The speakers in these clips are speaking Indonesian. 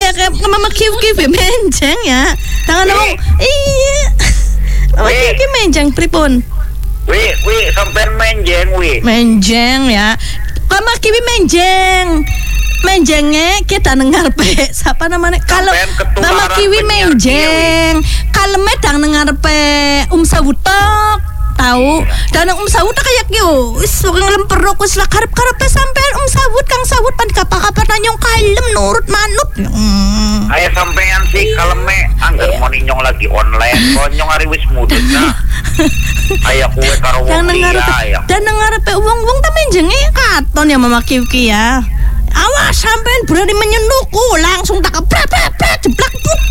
ya kayak Mama Kiwi menjeng ya. Tangan dong. Iya. Mama Kiwi menjeng pripun? Wih, sampean menjeng, wih. Menjeng ya. Mama Kiwi menjeng. Menjengnya kita dengar pe. Siapa namanya? Kalau Mama Kiwi menjeng. Kalau medang dengar pe Sawutok. Tahu dan Sawut kayak yo wis ngelemperok wis lah karep-karepe sampean Sawut Kang Sawut pan kapan-kapan nanyong kalem nurut manut. Aya sampean sih kaleme anggar mau ninyong lagi online konyong hari wis mudut nah. Aya kuwe karo wong liya. Dan ngarepe wong-wong ta menjenge katon ya Mama Kiwi ya. Awas sampean berani menyentuhku langsung tak kepret jeblak put.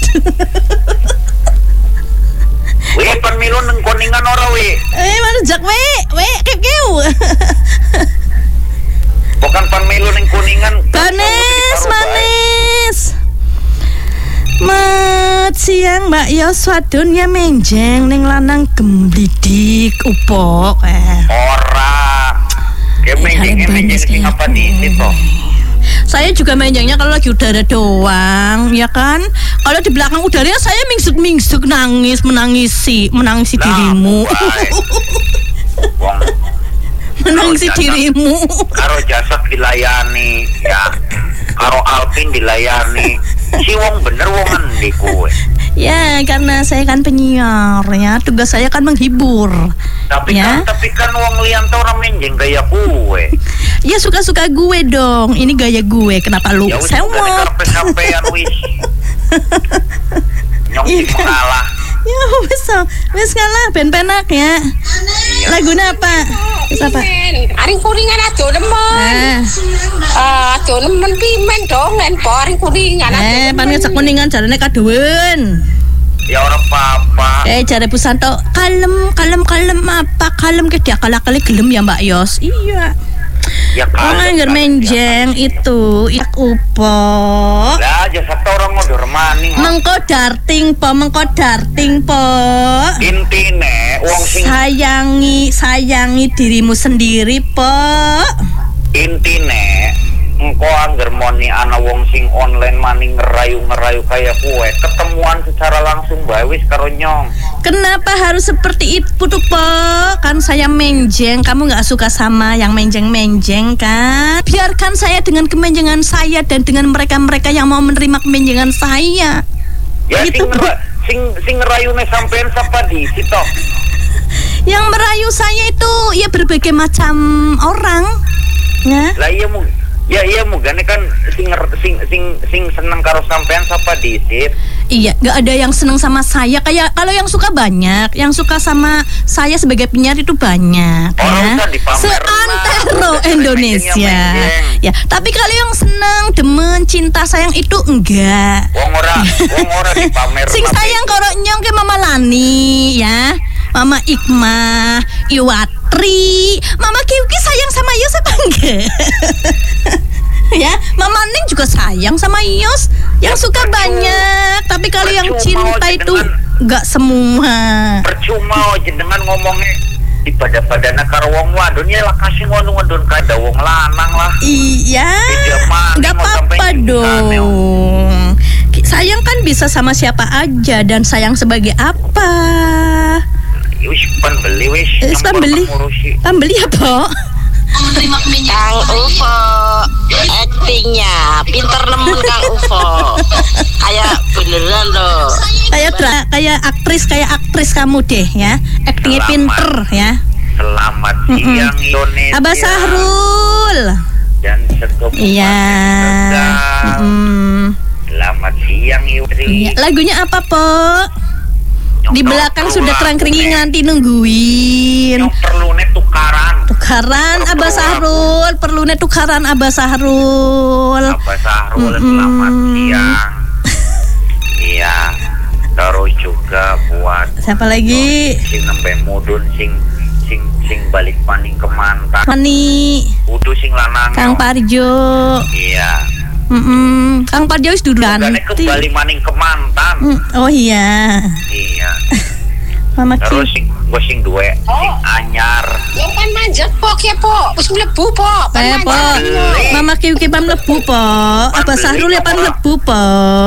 Wih, pemilu neng kuningan ora wih. Mana jak weh, keu. Bukan pemilu neng kuningan. Manis. Mat siang Mbak Yos wadonnya menjeng neng lanang gemblidik upok. Ora. Kayak menjeng sing apa diisi toh. Saya juga menjengnya kalau lagi udara doang, ya kan? Kalau di belakang udaranya saya mingsuk menangisi dirimu. Menangisi dirimu. Karo jasad dilayani, ya. Karo Alvin dilayani. Si wong bener wong endi kowe. Ya, karena saya kan penyiar ya, tugas saya kan menghibur. Tapi ya? kan wong liyan tau ora menjeng gaya kowe. Ya suka-suka gue dong. Ini gaya gue. Kenapa lu sewot? Sampean wis. Nyong sing mengalah. Ya wis ngalah ben penak ya. Laguna apa? Wis apa? Aring kuringan aja nemen. Aja nemen pimen dong nen aring kuringan. Pan ngecek kuningan jarane kaduwen. Ya ora apa-apa. Jare Pusanto kalem apa? Kalem ke dia kala-kali gelem ya Mbak Yos. Iya. Ya kan. Anggar menjeng itu upo. Lah aja satu orang ngodur maning. Mengko darting po. Intine wong sing sayangi dirimu sendiri po. Intine engko anggar moni ana wong sing online maning ngerayu kaya kowe ketemuan secara langsung bae wis karo nyong. Kenapa harus seperti itu tuh po? Kan saya menjeng, kamu nggak suka sama yang menjeng kan? Biarkan saya dengan kemenjengan saya dan dengan mereka yang mau menerima kemenjengan saya. Ya gitu, sing ngerayune sampean sapa di situ? Yang merayu saya itu ya berbagai macam orang. Ya. Lah iya mugane kan sing seneng karo sampean sapa disit. Iya, nggak ada yang seneng sama saya. Kayak kalau yang suka banyak, yang suka sama saya sebagai penyiar itu banyak. Ya. Seantero Indonesia. Ya, tapi kalau yang seneng, demen, cinta, sayang itu enggak. Wong ora dipamer. Sing sayang karo nyong ke Mama Lani, ya. Mama Ikmah, Iwatri, Mama Kiwi sayang sama Yos apa enggak? Ya, Mama Neng juga sayang sama Yos. Yang suka banyak, tapi kalau yang cinta itu enggak semua. Percuma jenengan ngomongnya di pada-padana karo wong wadon ya lah kasih ngodon kada wong lanang lah. Iya. Enggak apa-apa dong. Sayang kan bisa sama siapa aja dan sayang sebagai apa? Wis pembeli wis. Pembeli apa? Kang Ufo actingnya pinter nemen Kang Ufo. Kayak beneran loh. Kayak aktris kamu deh ya. Actingnya pinter ya. Selamat siang Indonesia. Abah Sahrul. Dan sekepupan. Iya. Selamat siang Yuri. Lagunya apa po? Di belakang sudah kerang-keringin nanti nungguin. Yang perlunya tukaran Abah Sahrul. Perlunya tukaran Abah Sahrul. Selamat siang. Iya. Terus juga buat siapa lagi? Sing nembe mudun sing balik maning ke mantan. Mani. Udu sing lanang. Kang Parjo. Iya. Kang Parjo wis dudan. Kembali maning ke mantan. Oh iya. Iya. Mama terus sing duwe sing anyar. Ya kan manjat po ke po. Wis mlebu po. Mama Kiwi pan mlebu po. Abah Sahrul ya pan mlebu po.